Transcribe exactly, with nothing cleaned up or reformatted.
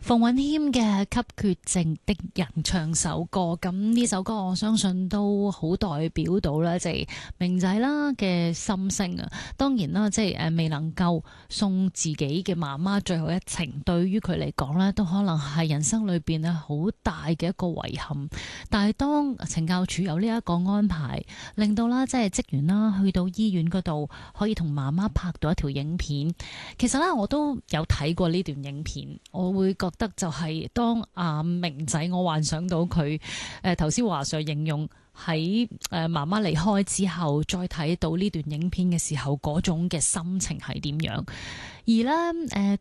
馮允謙嘅《給缺席的人唱首歌》，咁呢首歌我相信都好代表到啦，即係明仔啦嘅心聲啊。當然啦，即係誒未能夠送自己嘅媽媽最後一程，對於佢嚟講呢都可能係人生裏邊咧好大嘅一個遺憾。但係當懲教署有呢一個安排，令到啦即係職員啦去到醫院嗰度，可以同媽媽拍到一條影片。其實咧我都有睇過呢段影片，我會覺得就係當阿明仔，我幻想到佢誒頭先華 Sir 形容喺誒媽媽離開之後，再睇到呢段影片嘅時候，嗰種嘅心情係點樣？而咧誒